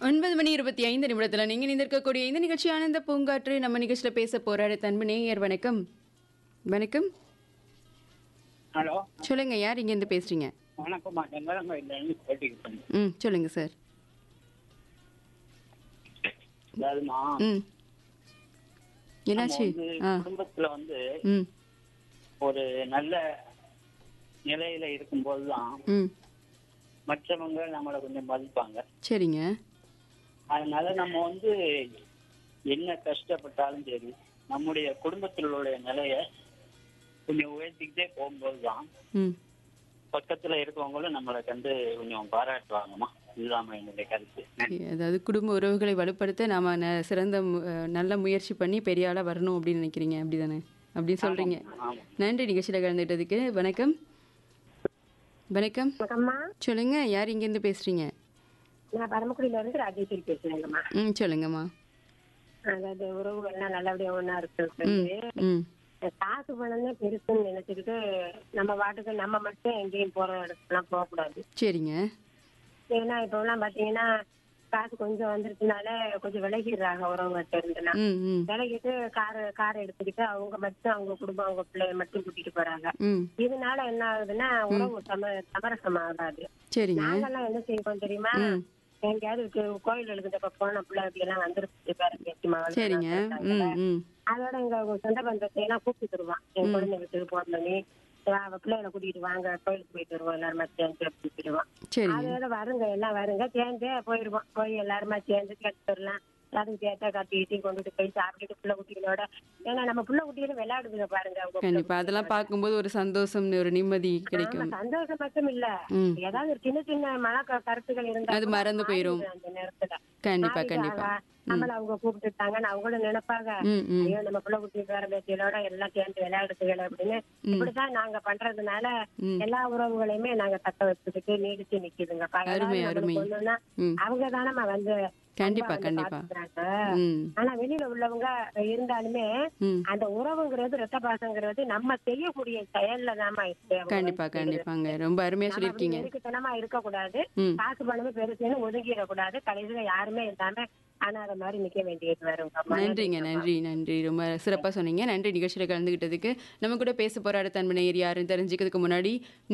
9 மணி 25 நிமிடத்துல நீங்க நிந்திருக்கக்கூடிய இந்த நிகழ்ச்சி ஆனந்த பூங்காற்று. நம்ம நிகழ்ச்சியில பேச போற அன்பு நேயர் வணக்கம். வணக்கம். ஹலோ, சொல்லுங்க, யார் இங்க இருந்து பேசுறீங்க? வணக்கம்மா. செங்கலங்கோயிலேருந்து பேட்டிக்கிறேன். சொல்லுங்க சார். அதாவதுமா, ம் நம்ம என்னாச்சு? வந்து ஆ குடும்பத்துல வந்து ம் ஒரு நல்ல நிலையில இருக்கும்போது தான் ம் மற்றவங்க நம்மளை கொஞ்சம் மதிப்பாங்க. சரிங்க. அதனால நம்ம வந்து என்ன கஷ்டப்பட்டாலும் சரி, நம்முடைய குடும்பத்தில் உள்ள நிலைய கொஞ்சம் உயர்த்திக்கிட்டே போகும்போது தான் ம் பக்கத்துல இருக்கவங்களும் நம்மளை கண்டு கொஞ்சம் பாராட்டுவாங்கம்மா. இதுதான் என்னுடைய கருத்து. அதாவது குடும்ப உறவுகளை வலுப்படுத்த நாம சிறந்த நல்ல முயற்சி பண்ணி பெரிய ஆளா வரணும் அப்படின்னு நினைக்கிறீங்க, அப்படிதானே? அப்படின்னு சொல்றீங்க. ஆமா. நன்றி நிகழ்ச்சியில கலந்துட்டதுக்கு. வணக்கம். வணக்கம். வணக்கம்மா. சொல்லுங்க, யார் இங்க இருந்து பேசுறீங்க? நான் பரமக்குடியில இருந்து ராஜேஸ்வரி பேசுறேங்கம்மா. சொல்லுங்கம்மா. அதாவது உறவுகள்லாம் நல்லபடியா ஒண்ணா ம் இருக்கிறது. ம் காசு பணம் தான் பெருசுன்னு நினைச்சுக்கிட்டு நம்ம பாட்டுக்கு நம்ம மட்டும் எங்கேயும் போற இடத்துக்குலாம் போகக்கூடாது. சரிங்க. ஏன்னா இப்ப எல்லாம் பாத்தீங்கன்னா காசு கொஞ்சம் வந்துருச்சுனால கொஞ்சம் விலகிடுறாங்க உறவுகிட்ட இருந்துலாம். ம் ம் விலகிட்டு காரை எடுத்துக்கிட்டு அவங்க மட்டும் அவங்க குடும்பம் அவங்க பிள்ளைய மட்டும் கூட்டிட்டு போறாங்க. ம் இதனால என்ன ஆகுதுன்னா உறவு சமரசமாகாது. சரிங்க. நாங்கெல்லாம் என்ன செய்வோம் தெரியுமா? ம் எங்கேயாவது கோயில்களுக்கு இப்ப போன பிள்ளை அப்படி எல்லாம் வந்துருச்சு பேர சரிங்க. ம் ம் அதோட எங்க சொந்த பந்தத்தை எல்லாம் கூப்பிட்டுருவான். என் குழந்தை வீட்டுக்கு போறோம், அவ பிள்ளைகளை கூட்டிட்டு வாங்க கோயிலுக்கு போயிட்டு வருவோம் எல்லாருமா சேர்ந்து அப்படின்னு சொல்லுவான். சரிங்க. அதோட வருங்க எல்லாம் வருங்க சேர்ந்தே போயிருவோம். போய் எல்லாருமா சேர்ந்து கேட்டு வரலாம். அதுக்கு கேட்டா கட்டிட்டு கொண்டுட்டு போய் சாப்பிட்டுட்டு பிள்ளை குட்டிகளோட, ஏன்னா நம்ம பிள்ளை குட்டிகளும் விளையாடுதுங்க பாருங்க. அவங்க பிள்ளை கண்டிப்பா அதெல்லாம் பார்க்கும்போது ஒரு சந்தோஷம், ஒரு நிம்மதி ஆமா, கிடைக்கும். சந்தோஷம் மட்டும் இல்ல, ம் ஏதாவது ஒரு சின்ன சின்ன கருத்துக்கள் இருந்தா அது கூட மறந்து போயிரும். மாறிடும் அந்த நேரத்துல. கண்டிப்பா மாறிடுவாங்க. கண்டிப்பா. நம்மள அவங்க கூப்பிட்டுட்டாங்கன்னு அவங்களும் நினைப்பாங்க. ம் ம் ஐயோ நம்ம பிள்ளை குட்டி பேர பேத்தியோட எல்லாம் சேர்ந்து விளையாடுதுகள் அப்படின்னு. இப்படிதான் நாங்க பண்றதுனால ம் எல்லா உறவுகளையுமே நாங்க தக்க வச்சுக்கிட்டு நீடிச்சு நிக்குதுங்க. அருமை அருமை. ஒண்ணுன்னா ம் அவங்க தானே வந்து கண்டிப்பா அன்பா வந்து கண்டிப்பா. பாத்துக்கிறாங்க. ம் ஆனா வெளியில உள்ளவங்க இருந்தாலுமே ம் அந்த உறவுங்கிறது ரத்த பாசங்கிறது நம்ம செய்யக்கூடிய செயல்ல தாமா இருக்கு. கண்டிப்பா கண்டிப்பாங்க. ரொம்ப அருமையா நம்ம அப்படி சொல்லியிருக்கீங்க. நெருக்கத்தனமா இருக்கக்கூடாது. ம் காசு பணமும் பெருசுன்னு ஒதுங்கிடக்கூடாது. கடைசியில யாருமே இல்லாம அனாத மாதிரி நிக்க வேண்டியது வரும். நன்றிங்க. நன்றி நன்றி. ரொம்ப சிறப்பா சொன்னீங்க. நன்றி நிகழ்ச்சியில கலந்துகிட்டதுக்கு. நம்ம கூட பேச போற அடுத்த அன்பு நேயர் யாருன்னு தெரிஞ்சுக்கிறதுக்கு முன்னாடி